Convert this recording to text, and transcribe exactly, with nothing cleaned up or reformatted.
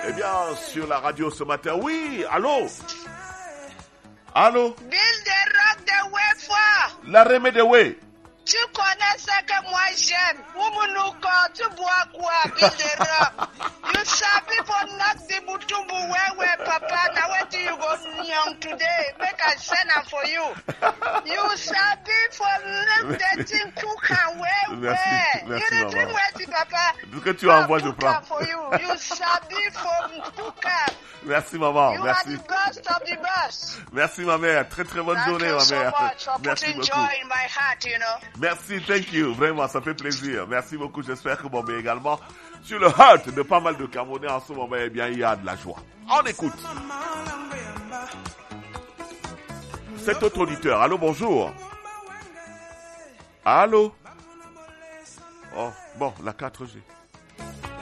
Eh bien, sur la radio ce matin, oui, allô? Allô? Bill de Rock de Wefa. La Remé de Way. Tu connais ce que moi j'aime. Mumunuko, tu bois quoi, Bill de Rock? You sabi for knock the butumbu wewe, papa. Now where do you go young today? Make a send am for you. You sabi for knock the thing cook and wewe. Merci, You merci, dey drink maman. wet, papa. Tout ce que tu envoies, je Cook prends. am for you. You sabi for cook am. Merci, maman. You Merci. are the best of the best. Merci, ma mère. Très, très bonne Thank journée, you ma so mère. much for Merci putting beaucoup. joy in my heart, you know. Merci, thank you. Vraiment, ça fait plaisir. Merci beaucoup. J'espère que bon, mais également, sur le heart de pas mal de Camerounais en ce moment, eh bien, il y a de la joie. On écoute. Cet autre auditeur. Allô, bonjour. Allô? Oh, bon, la quatre G.